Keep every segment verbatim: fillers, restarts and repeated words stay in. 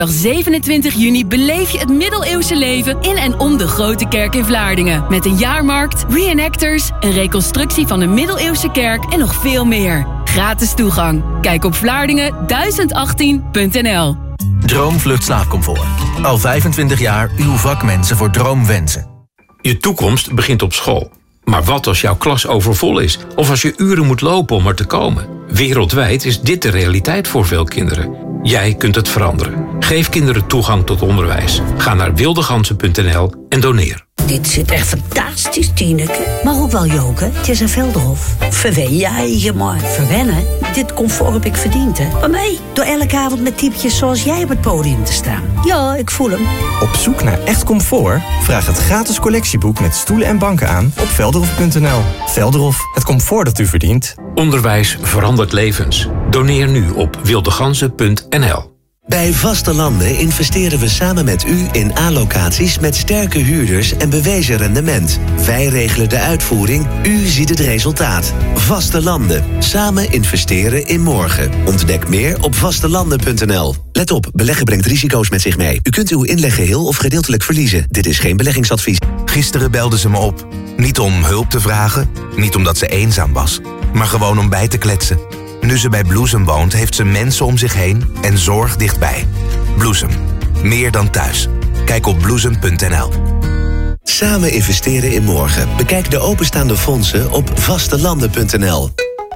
zevenentwintig juni beleef je het middeleeuwse leven in en om de Grote Kerk in Vlaardingen. Met een jaarmarkt, reenactors, een reconstructie van de middeleeuwse kerk en nog veel meer. Gratis toegang. Kijk op vlaardingen duizend achttien punt n l. Droomvlucht slaapcomfort. Al vijfentwintig jaar uw vakmensen voor droomwensen. Je toekomst begint op school. Maar wat als jouw klas overvol is? Of als je uren moet lopen om er te komen? Wereldwijd is dit de realiteit voor veel kinderen. Jij kunt het veranderen. Geef kinderen toegang tot onderwijs. Ga naar wildegansen punt n l en doneer. Dit zit echt fantastisch, Tineke. Maar ook wel joken. Het is een Velderhof. Verwen je eigen maar. Verwennen? Dit comfort heb ik verdiend, hè. Maar mij, door elke avond met typetjes zoals jij op het podium te staan. Ja, ik voel hem. Op zoek naar echt comfort? Vraag het gratis collectieboek met stoelen en banken aan op velderhof punt n l. Velderhof, het comfort dat u verdient. Onderwijs verandert levens. Doneer nu op wildegansen punt n l. Bij Vaste Landen investeren we samen met u in A-locaties met sterke huurders en bewezen rendement. Wij regelen de uitvoering, u ziet het resultaat. Vaste Landen. Samen investeren in morgen. Ontdek meer op vastelanden punt n l. Let op, beleggen brengt risico's met zich mee. U kunt uw inleg geheel of gedeeltelijk verliezen. Dit is geen beleggingsadvies. Gisteren belde ze me op. Niet om hulp te vragen, niet omdat ze eenzaam was, maar gewoon om bij te kletsen. Nu ze bij Bloesem woont, heeft ze mensen om zich heen en zorg dichtbij. Bloesem. Meer dan thuis. Kijk op bloesem punt n l. Samen investeren in morgen. Bekijk de openstaande fondsen op vastelanden punt n l.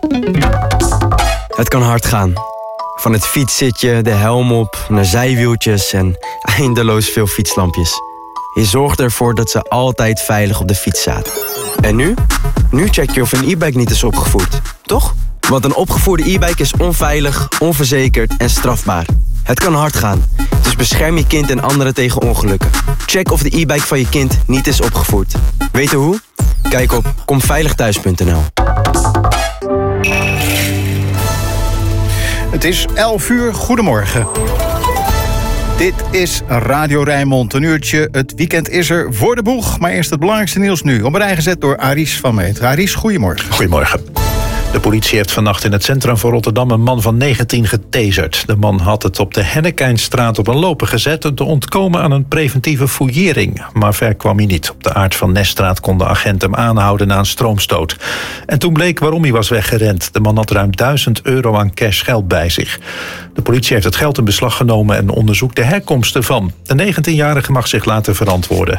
Het kan hard gaan. Van het fietszitje, de helm op, naar zijwieltjes en eindeloos veel fietslampjes. Je zorgt ervoor dat ze altijd veilig op de fiets zaten. En nu? Nu check je of een e-bike niet is opgevoerd, toch? Want een opgevoerde e-bike is onveilig, onverzekerd en strafbaar. Het kan hard gaan, dus bescherm je kind en anderen tegen ongelukken. Check of de e-bike van je kind niet is opgevoerd. Weten hoe? Kijk op kom veilig thuis punt n l. Het is elf uur, goedemorgen. Dit is Radio Rijnmond, een uurtje. Het weekend is er voor de boeg, maar eerst het belangrijkste nieuws nu. Op een rij gezet door Aries van Meet. Aries, goedemorgen. Goedemorgen. De politie heeft vannacht in het centrum van Rotterdam een man van negentien getaserd. De man had het op de Hennekijnstraat op een lopen gezet om te ontkomen aan een preventieve fouillering. Maar ver kwam hij niet. Op de Aart van Nesstraat kon de agent hem aanhouden na een stroomstoot. En toen bleek waarom hij was weggerend. De man had ruim duizend euro aan cash geld bij zich. De politie heeft het geld in beslag genomen en onderzoekt de herkomst ervan. De negentienjarige mag zich laten verantwoorden.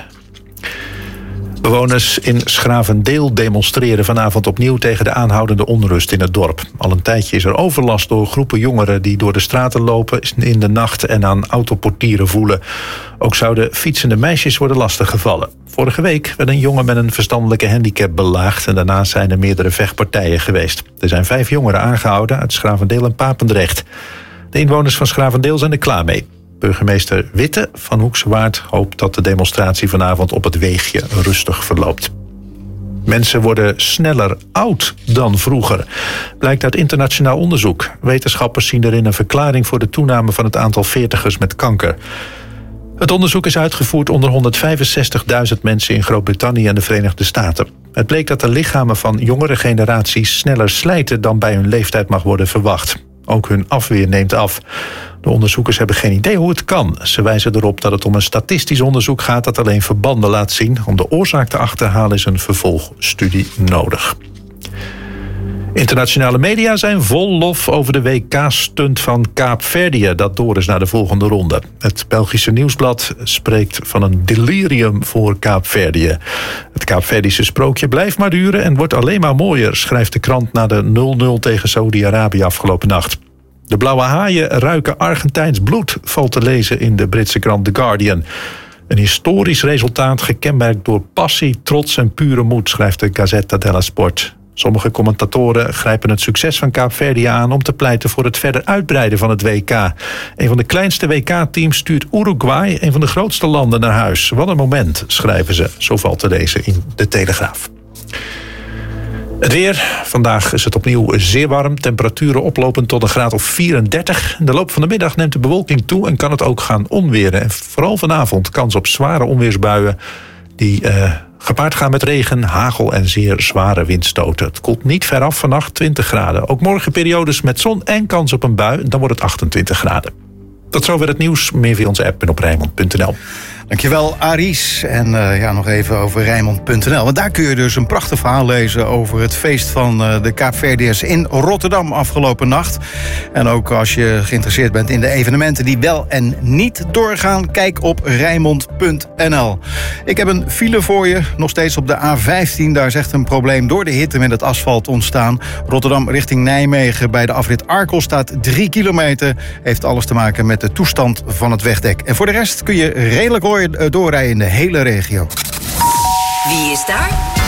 Bewoners in Schravendeel demonstreren vanavond opnieuw tegen de aanhoudende onrust in het dorp. Al een tijdje is er overlast door groepen jongeren die door de straten lopen in de nacht en aan autoportieren voelen. Ook zouden fietsende meisjes worden lastiggevallen. Vorige week werd een jongen met een verstandelijke handicap belaagd en daarna zijn er meerdere vechtpartijen geweest. Er zijn vijf jongeren aangehouden uit Schravendeel en Papendrecht. De inwoners van Schravendeel zijn er klaar mee. Burgemeester Witte van Hoekse Waard hoopt dat de demonstratie vanavond op het weegje rustig verloopt. Mensen worden sneller oud dan vroeger, blijkt uit internationaal onderzoek. Wetenschappers zien erin een verklaring voor de toename van het aantal veertigers met kanker. Het onderzoek is uitgevoerd onder honderdvijfenzestigduizend mensen in Groot-Brittannië en de Verenigde Staten. Het bleek dat de lichamen van jongere generaties sneller slijten dan bij hun leeftijd mag worden verwacht. Ook hun afweer neemt af. De onderzoekers hebben geen idee hoe het kan. Ze wijzen erop dat het om een statistisch onderzoek gaat dat alleen verbanden laat zien. Om de oorzaak te achterhalen is een vervolgstudie nodig. Internationale media zijn vol lof over de W K-stunt van Kaapverdië dat door is naar de volgende ronde. Het Belgische Nieuwsblad spreekt van een delirium voor Kaapverdië. Het Kaapverdische sprookje blijft maar duren en wordt alleen maar mooier, schrijft de krant na de nul nul tegen Saudi-Arabië afgelopen nacht. De blauwe haaien ruiken Argentijns bloed, valt te lezen in de Britse krant The Guardian. Een historisch resultaat gekenmerkt door passie, trots en pure moed, schrijft de Gazzetta dello Sport. Sommige commentatoren grijpen het succes van Kaapverdië aan om te pleiten voor het verder uitbreiden van het W K. Een van de kleinste W K-teams stuurt Uruguay, een van de grootste landen, naar huis. Wat een moment, schrijven ze. Zo valt te lezen in de Telegraaf. Het weer. Vandaag is het opnieuw zeer warm. Temperaturen oplopend tot een graad of vierendertig. In de loop van de middag neemt de bewolking toe en kan het ook gaan onweren. En vooral vanavond kans op zware onweersbuien die uh, gepaard gaan met regen, hagel en zeer zware windstoten. Het koelt niet ver af, vannacht twintig graden. Ook morgen periodes met zon en kans op een bui, dan wordt het achtentwintig graden. Tot zover het nieuws. Meer via onze app en op Rijnmond punt n l. Dankjewel, Aries. En uh, ja, nog even over Rijnmond punt n l. Want daar kun je dus een prachtig verhaal lezen over het feest van uh, de Kaapverdiërs in Rotterdam afgelopen nacht. En ook als je geïnteresseerd bent in de evenementen die wel en niet doorgaan, kijk op Rijnmond punt n l. Ik heb een file voor je, nog steeds op de A vijftien. Daar is echt een probleem door de hitte met het asfalt ontstaan. Rotterdam richting Nijmegen bij de afrit Arkel staat drie kilometer. Heeft alles te maken met de toestand van het wegdek. En voor de rest kun je redelijk doorrijden in de hele regio. Wie is daar?